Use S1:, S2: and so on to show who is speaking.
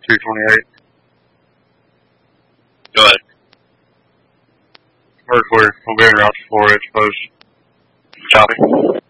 S1: 228.
S2: Go ahead.
S1: We're going route to 4 edge post.
S2: Copy.